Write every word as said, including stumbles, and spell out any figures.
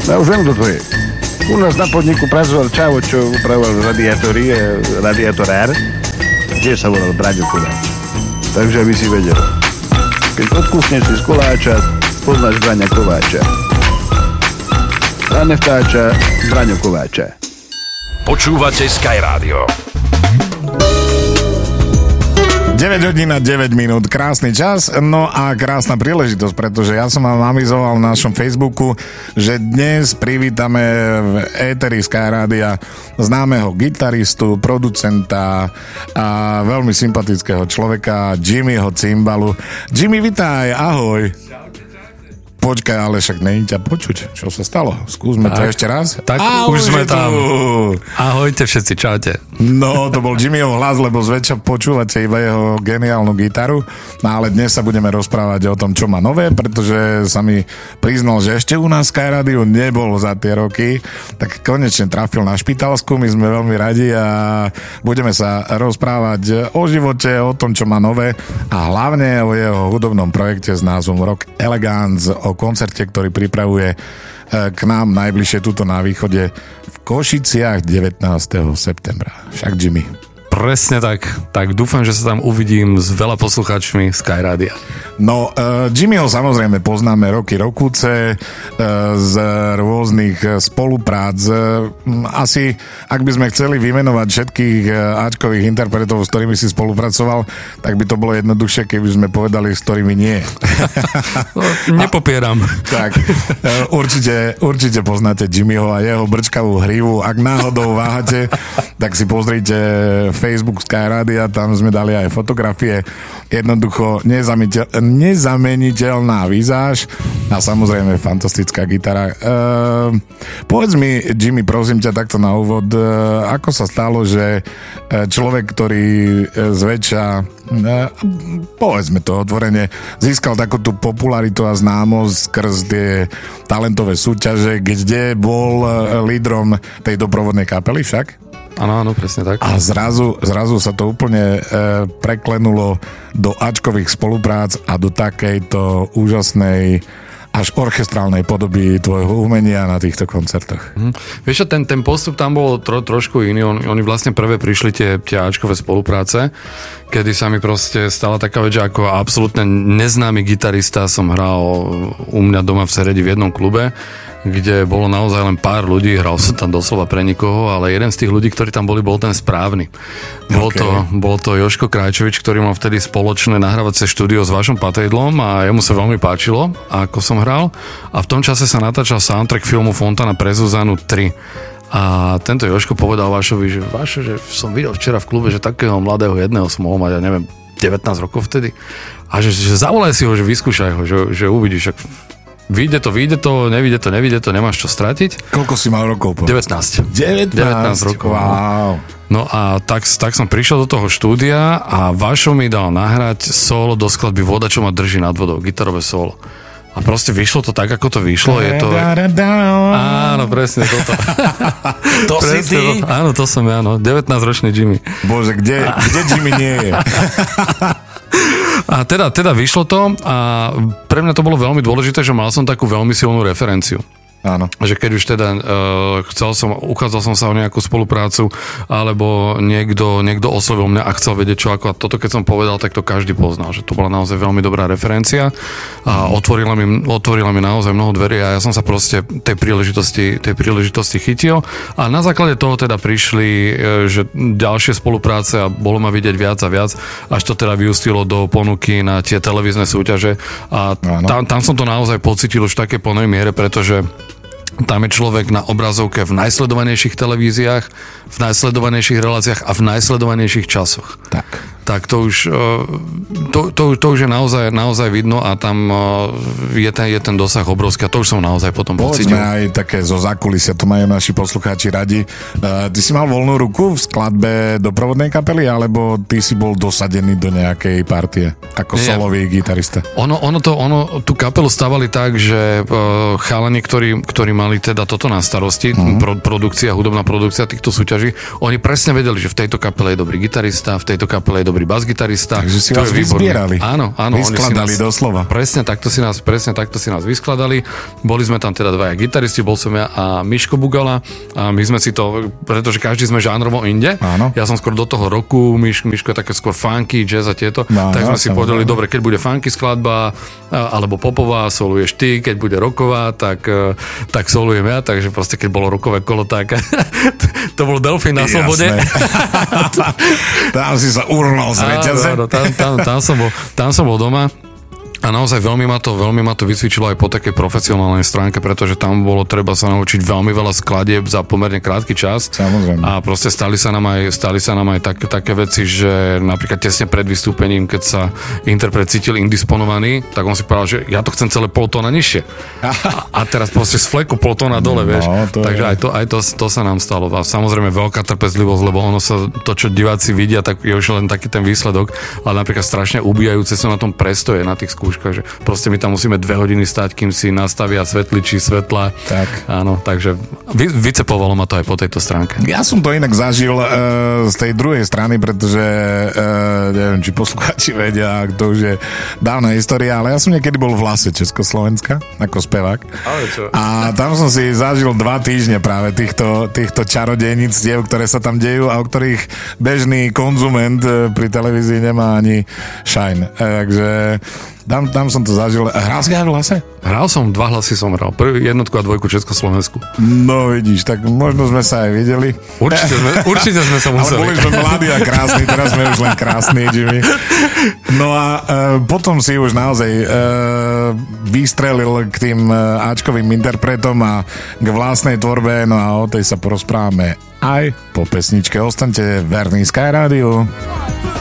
Ja už viem, kto to je. U nás na podniku pracoval čavo, čo upravoval radiátory, radiátorár. Tiež sa volal Braňo Kováč. Takže by si vedel. Keď odkusneš si z koláča, poznáš Braňa Kováča. A nevtáča Braňo Kováča. Počúvate Sky Radio. deväť hodín a deväť minút, krásny čas, no a krásna príležitosť, pretože ja som vám avizoval v našom Facebooku, že dnes privítame v éteri Sky Rádia známeho gitaristu, producenta a veľmi sympatického človeka Jimmyho Cimbalu. Jimmy, vitaj, ahoj. Počkaj, ale však není ťa počuť. Čo sa stalo? Skúsme tak, to ešte raz. Tak a, už sme tam. Tu. Ahojte všetci, čaute. No, to bol Jimmyho hlas, lebo zväčša počúvate iba jeho geniálnu gitaru. No ale dnes sa budeme rozprávať o tom, čo má nové, pretože sa mi priznal, že ešte u nás Sky Radio nebol za tie roky. Tak konečne trafil na Špitalsku, my sme veľmi radi a budeme sa rozprávať o živote, o tom, čo má nové a hlavne o jeho hudobnom projekte s názvom Rock Elegance, o koncerte, ktorý pripravuje k nám najbližšie tuto na východe v Košiciach devätnásteho septembra. Však Jimmy. Presne tak. Tak dúfam, že sa tam uvidím s veľa poslucháčmi Sky Rádia. No, uh, Jimmyho samozrejme poznáme roky rokúce uh, z rôznych spoluprác. Uh, asi, ak by sme chceli vymenovať všetkých uh, áčkových interpretov, s ktorými si spolupracoval, tak by to bolo jednoduchšie, keby sme povedali, s ktorými nie. No, nepopieram. A, tak, uh, určite, určite poznáte Jimmyho a jeho brčkavú hrivu. Ak náhodou váhate, tak si pozrite Facebook Sky Rádia, tam sme dali aj fotografie. Jednoducho nezamiteľ, nezameniteľná vizáž a samozrejme fantastická gitara. E, povedz mi, Jimmy, prosím ťa takto na úvod, e, ako sa stalo, že človek, ktorý zväčša, e, povedzme to otvorene, získal takú tú popularitu a známosť skrz tie talentové súťaže, kde bol lídrom tej doprovodnej kapely však? Áno, áno, presne tak. A zrazu, zrazu sa to úplne e, preklenulo do áčkových spoluprác a do takejto úžasnej až orchestrálnej podoby tvojho umenia na týchto koncertoch. Hm. Vieš čo, ten, ten postup tam bol tro, trošku iný. On, oni vlastne prvé prišli tie, tie áčkové spolupráce, kedy sa mi proste stala taká vec, že ako absolútne neznámy gitarista som hral u mňa doma v Seredi v jednom klube, kde bolo naozaj len pár ľudí, hral som tam doslova pre nikoho, ale jeden z tých ľudí, ktorí tam boli, bol ten správny. Bol, okay. to, bol to Jožko Krajčovič, ktorý mal vtedy spoločné nahrávacie štúdio s Vašom Patejdlom a jemu sa veľmi páčilo, ako som hral. A v tom čase sa natáčal soundtrack filmu Fontana pre Zuzanu tri. A tento Jožko povedal Vašovi, že Vašo, že som videl včera v klube, že takého mladého jedného som mohol mať, ja neviem, devätnásť rokov vtedy. A že, že zavolaj si ho, že vyskúšaj ho, že, že uvidíš, ak vyjde to, vyjde to, nevyjde to, nevyjde to, nemáš čo stratiť. Koľko si mal rokov? Po? devätnásť. devätnásť? devätnásť rokov. Wow. No a tak, tak som prišiel do toho štúdia a Vašo mi dal nahrať solo do skladby Voda, čo ma drží nad vodou, gitarové solo. A proste vyšlo to tak, ako to vyšlo. Je to... Áno, presne toto. To si ty? To, áno, to som ja, no. devätnásťročný Jimmy. Bože, kde, kde Jimmy nie je? A teda, teda vyšlo to a pre mňa to bolo veľmi dôležité, že mal som takú veľmi silnú referenciu. Áno. Že keď už teda uh, chcel som, uchádzal som sa o nejakú spoluprácu alebo niekto, niekto oslovil mňa a chcel vedieť čo ako a toto keď som povedal, tak to každý poznal, že to bola naozaj veľmi dobrá referencia a otvorila mi, otvorila mi naozaj mnoho dverí a ja som sa proste tej príležitosti, tej príležitosti chytil a na základe toho teda prišli že ďalšie spolupráce a bolo ma vidieť viac a viac, až to teda vyústilo do ponuky na tie televízne súťaže a tam, tam som to naozaj pocitil už v takej plnej miere, pretože tam je človek na obrazovke v najsledovanejších televíziách, v najsledovanejších reláciách a v najsledovanejších časoch. Tak. Tak to už, to, to, to už je naozaj, naozaj vidno a tam je ten, je ten dosah obrovský a to už som naozaj potom pocítil. Povedzme aj také zo zákulisia, to majú naši poslucháči radi. Uh, ty si mal voľnú ruku v skladbe doprovodnej kapely, alebo ty si bol dosadený do nejakej partie ako Nie. solový gitarista? Ono, ono, to, ono tú kapelu stavali tak, že uh, chalani, ktorí, ktorí mali teda toto na starosti, uh-huh. pro, produkcia, hudobná produkcia týchto súťaží, oni presne vedeli, že v tejto kapele je dobrý gitarista, v tejto kapele je dobrý basgitarista. Takže si to vás je výborný. vyzbierali. Áno, áno. Vyskladali doslova. Presne takto si nás, presne takto si nás vyskladali. Boli sme tam teda dvaja gitaristi, bol som ja a Miško Bugala a my sme si to, pretože každý sme žánrovo inde. Áno. Ja som skôr do toho roku, Miš, Miško je také skôr funky, jazz a tieto. No, tak sme no, si povedali, dobre, keď bude funky skladba alebo popová, soluješ ty, keď bude rocková, tak, tak solujem ja, takže proste keď bolo rockové kolo, tak to bol Delfín na Slobode. Tam si sa urnal z reťaze. Áno, tam, tam, tam, som bol, tam som bol doma. A naozaj veľmi ma to, veľmi ma to vysvičilo aj po takej profesionálnej stránke, pretože tam bolo treba sa naučiť veľmi veľa skladieb za pomerne krátky čas. Samozrejme. A proste stali sa nám aj, stali sa nám aj tak, také veci, že napríklad tesne pred vystúpením, keď sa interpret cítil indisponovaný, tak on si povedal, že ja to chcem celé pol tóna nižšie. A, a teraz proste z fleku pol tóna dole, vieš. No, Takže je... aj, to, aj to, to sa nám stalo. A samozrejme veľká trpezlivosť, lebo ono sa, to, čo diváci vidia, tak je už len taký ten výsledok, ale napríklad strašne ubíjajúce sú na tom prestoje, na tých skúškach, že proste my tam musíme dve hodiny stať, kým si nastavia svetličí, svetla. Tak. Áno, takže vy, vycepovalo ma to aj po tejto stránke. Ja som to inak zažil uh, z tej druhej strany, pretože uh, neviem, či poslucháči vedia, to už je dávna história, ale ja som niekedy bol v Hlase Československa ako spevák. Ale čo? A tam som si zažil dva týždne práve týchto, týchto čarodejníctiev, ktoré sa tam dejú a o ktorých bežný konzument pri televízii nemá ani šajn. Takže Tam, tam som to zažil. Hral si aj v Hlase? Hral som, dva hlasy som hral. Prvý, jednotku a dvojku Československu. No vidíš, tak možno sme sa aj videli. Určite sme, určite sme sa museli. Ale boli sme mladí a krásni, teraz sme už len krásni, Jimmy. No a e, potom si už naozaj e, vystrelil k tým áčkovým interpretom a k vlastnej tvorbe, no a o tej sa porozprávame aj po pesničke. Ostaňte verní Sky Rádiu.